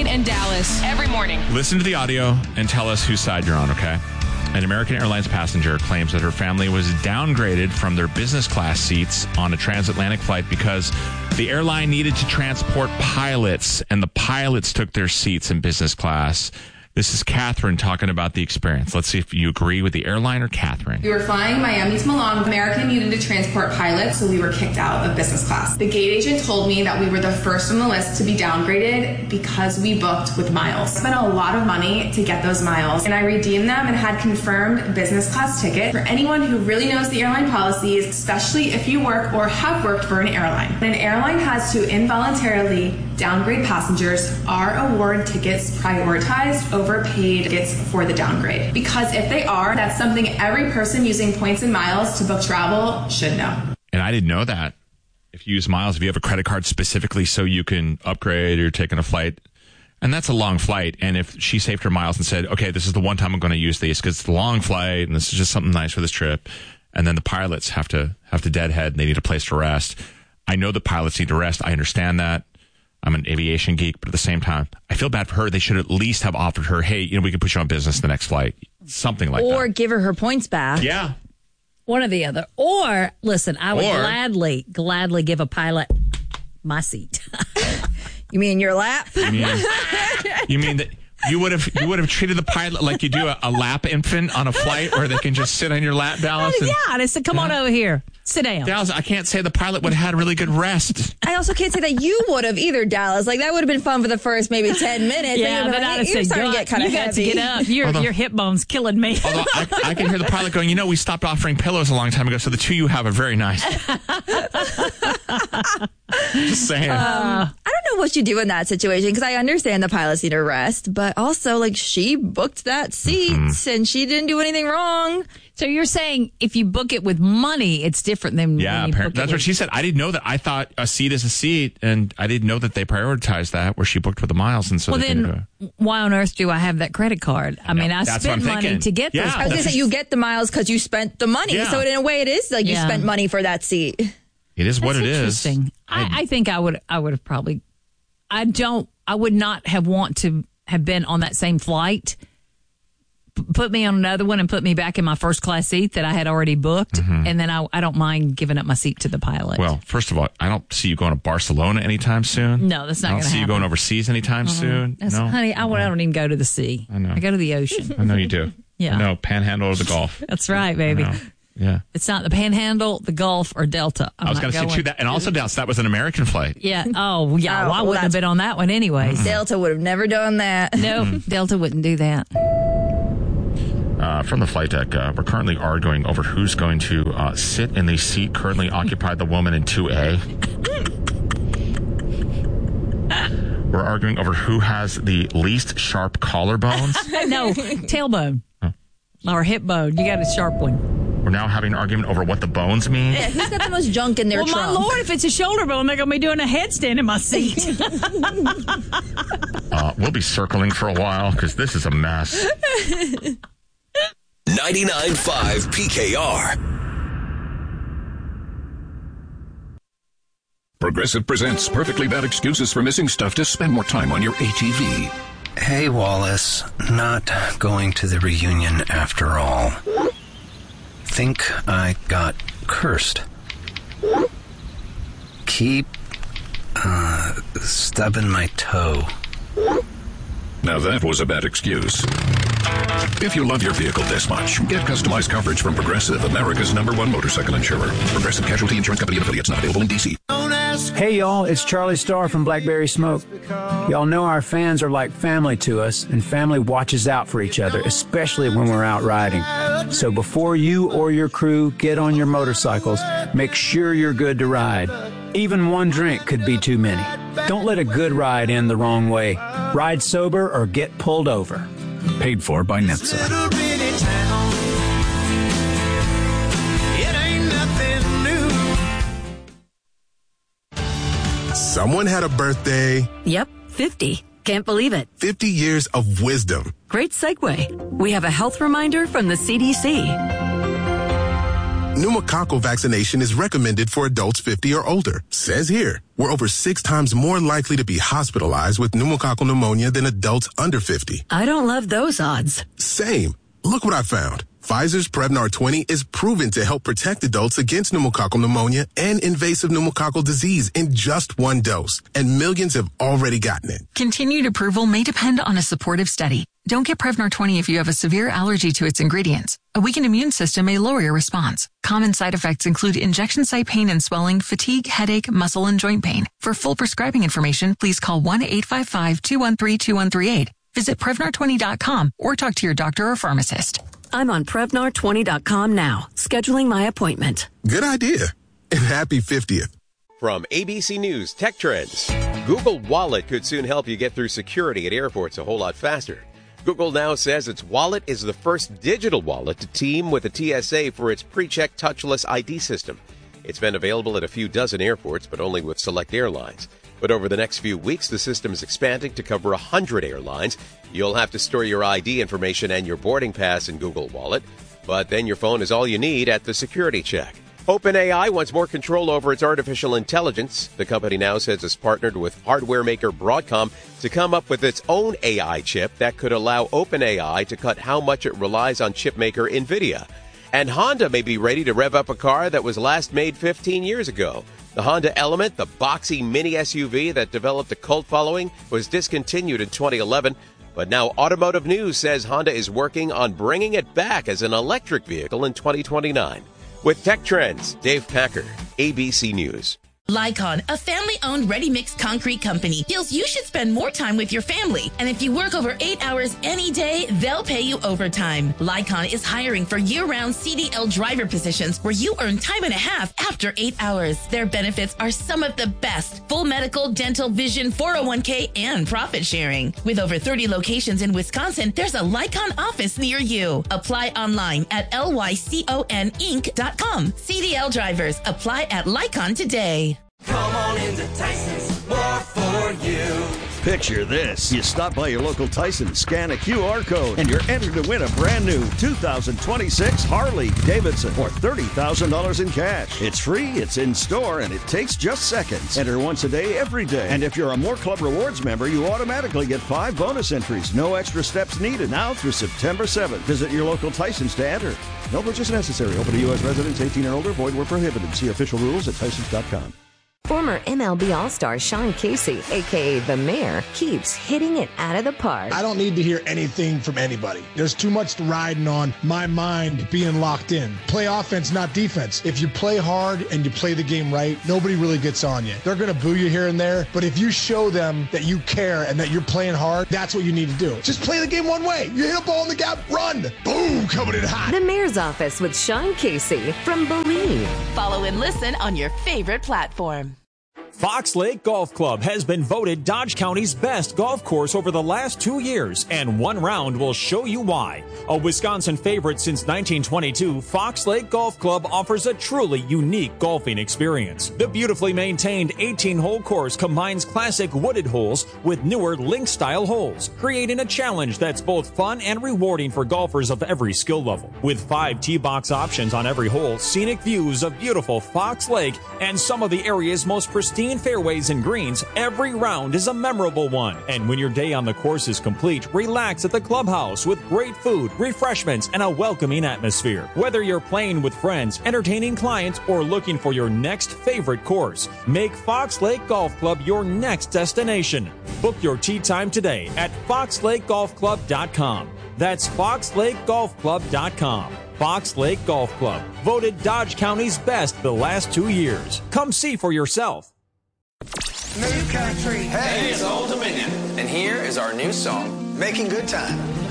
and Dallas every morning. Listen to the audio and tell us whose side you're on, okay? An American Airlines passenger claims that her family was downgraded from their business class seats on a transatlantic flight because the airline needed to transport pilots, and the pilots took their seats in business class. This is Catherine talking about the experience. Let's see if you agree with the airline or Catherine. We were flying Miami to Milan. American needed to transport pilots, so we were kicked out of business class. The gate agent told me that we were the first on the list to be downgraded because we booked with miles. I spent a lot of money to get those miles, and I redeemed them and had confirmed business class ticket. For anyone who really knows the airline policies, especially if you work or have worked for an airline. When an airline has to involuntarily downgrade passengers, our award tickets prioritized over paid tickets for the downgrade. Because if they are, that's something every person using points and miles to book travel should know. And I didn't know that. If you use miles, if you have a credit card specifically so you can upgrade or you're taking a flight, and that's a long flight, and if she saved her miles and said, okay, this is the one time I'm going to use these because it's a long flight and this is just something nice for this trip, and then the pilots have to deadhead and they need a place to rest. I know the pilots need to rest. I understand that. I'm an aviation geek, but at the same time, I feel bad for her. They should at least have offered her, hey, we can put you on business the next flight. Something like that. Or give her points back. Yeah. One or the other. Or, listen, I would gladly give a pilot my seat. You mean your lap? You mean that you would have treated the pilot like you do a lap infant on a flight where they can just sit on your lap, Dallas? Yeah, and I said, come on over here. Sit down. Dallas, I can't say the pilot would have had really good rest. I also can't say that you would have either, Dallas. Like, that would have been fun for the first maybe 10 minutes. Yeah, but I'd have said, starting to get kind of heavy. You got to get up. Your hip bone's killing me. Although I can hear the pilot going, we stopped offering pillows a long time ago, so the two you have are very nice. Just saying. I don't know what you do in that situation, because I understand the pilots need a rest, but also, like, she booked that seat and she didn't do anything wrong. So you're saying if you book it with money, it's different than when you book that's what she said. I didn't know that. I thought a seat is a seat, and I didn't know that they prioritized that where she booked with the miles. And so why on earth do I have that credit card? I mean, I spent money to get those. I was going to say, you get the miles because you spent the money. Yeah. So in a way, it is like you spent money for that seat. It is what it is. Interesting. I think I would have probably. I would not have want to have been on that same flight. Put me on another one and put me back in my first class seat that I had already booked. And then I don't mind giving up my seat to the pilot. Well, first of all, I don't see you going to Barcelona anytime soon. No, that's not going to happen. I don't see you going overseas anytime soon. No? Honey, I don't even go to the sea. I know. I go to the ocean. I know you do. Yeah. I know, Panhandle or the Gulf. That's right, baby. Yeah. It's not the Panhandle, the Gulf, or Delta. I was going to say too that, and also Dallas, that was an American flight. Yeah. Oh, yeah. Well, I wouldn't have been on that one anyways. Delta would have never done that. No, Delta wouldn't do that. From the flight deck, we're currently arguing over who's going to sit in the seat currently occupied the woman in 2A. We're arguing over who has the least sharp collarbones. No, tailbone. Or hip bone. You got a sharp one. We're now having an argument over what the bones mean. Yeah, who's got the most junk in their trunk? Well, my Lord, if it's a shoulder bone, they're going to be doing a headstand in my seat. We'll be circling for a while because this is a mess. 99.5 PKR. Progressive presents Perfectly Bad Excuses for Missing Stuff to Spend More Time on Your ATV. Hey, Wallace. Not going to the reunion after all. Think I got cursed. Keep stubbing my toe. Now that was a bad excuse. If you love your vehicle this much, get customized coverage from Progressive, America's #1 motorcycle insurer. Progressive Casualty Insurance Company and affiliates, not available in D.C. Hey y'all, it's Charlie Starr from Blackberry Smoke. Y'all know our fans are like family to us, and family watches out for each other, especially when we're out riding. So before you or your crew get on your motorcycles, make sure you're good to ride. Even one drink could be too many. Don't let a good ride end the wrong way. Ride sober or get pulled over. Paid for by NHTSA. Someone had a birthday. Yep, 50. Can't believe it. 50 years of wisdom. Great segue. We have a health reminder from the CDC. Pneumococcal vaccination is recommended for adults 50 or older. Says here, we're over 6 times more likely to be hospitalized with pneumococcal pneumonia than adults under 50. I don't love those odds. Same. Look what I found. Pfizer's Prevnar 20 is proven to help protect adults against pneumococcal pneumonia and invasive pneumococcal disease in just 1 dose. And millions have already gotten it. Continued approval may depend on a supportive study. Don't get Prevnar 20 if you have a severe allergy to its ingredients. A weakened immune system may lower your response. Common side effects include injection site pain and swelling, fatigue, headache, muscle, and joint pain. For full prescribing information, please call 1-855-213-2138. Visit Prevnar20.com or talk to your doctor or pharmacist. I'm on Prevnar20.com now, scheduling my appointment. Good idea. And happy 50th. From ABC News Tech Trends, Google Wallet could soon help you get through security at airports a whole lot faster. Google now says its wallet is the first digital wallet to team with the TSA for its pre-check touchless ID system. It's been available at a few dozen airports, but only with select airlines. But over the next few weeks, the system is expanding to cover 100 airlines. You'll have to store your ID information and your boarding pass in Google Wallet, but then your phone is all you need at the security check. OpenAI wants more control over its artificial intelligence. The company now says it's partnered with hardware maker Broadcom to come up with its own AI chip that could allow OpenAI to cut how much it relies on chip maker NVIDIA. And Honda may be ready to rev up a car that was last made 15 years ago. The Honda Element, the boxy mini SUV that developed a cult following, was discontinued in 2011. But now Automotive News says Honda is working on bringing it back as an electric vehicle in 2029. With Tech Trends, Dave Packer, ABC News. Lycon, a family-owned ready-mix concrete company, feels you should spend more time with your family. And if you work over 8 hours any day, they'll pay you overtime. Lycon is hiring for year-round CDL driver positions where you earn time and a half after 8 hours. Their benefits are some of the best. Full medical, dental, vision, 401k, and profit sharing. With over 30 locations in Wisconsin, there's a Lycon office near you. Apply online at lyconinc.com. CDL drivers, apply at Lycon today. Come on into Tyson's, more for you. Picture this. You stop by your local Tyson, scan a QR code, and you're entered to win a brand new 2026 Harley Davidson or $30,000 in cash. It's free, it's in store, and it takes just seconds. Enter once a day, every day. And if you're a More Club Rewards member, you automatically get 5 bonus entries. No extra steps needed. Now through September 7th. Visit your local Tyson's to enter. No purchase necessary. Open to U.S. residents 18 and older. Void where prohibited. See official rules at Tysons.com. Former MLB All-Star Sean Casey, a.k.a. The Mayor, keeps hitting it out of the park. I don't need to hear anything from anybody. There's too much riding on my mind being locked in. Play offense, not defense. If you play hard and you play the game right, nobody really gets on you. They're going to boo you here and there, but if you show them that you care and that you're playing hard, that's what you need to do. Just play the game one way. You hit a ball in the gap, run. Boom, coming in hot. The Mayor's Office with Sean Casey from Believe. Follow and listen on your favorite platform. Fox Lake Golf Club has been voted Dodge County's best golf course over the last 2 years, and one round will show you why. A Wisconsin favorite since 1922, Fox Lake Golf Club offers a truly unique golfing experience. The beautifully maintained 18-hole course combines classic wooded holes with newer link-style holes, creating a challenge that's both fun and rewarding for golfers of every skill level. With 5 tee box options on every hole, scenic views of beautiful Fox Lake, and some of the area's most pristine fairways and greens, every round is a memorable one. And when your day on the course is complete, relax at the clubhouse with great food, refreshments, and a welcoming atmosphere. Whether you're playing with friends, entertaining clients, or looking for your next favorite course, make Fox Lake Golf Club your next destination. Book your tee time today at foxlakegolfclub.com. That's foxlakegolfclub.com. Fox Lake Golf Club, voted Dodge County's best the last 2 years. Come see for yourself. New country. Hey, it's Old Dominion. And here is our new song, Making Good Time.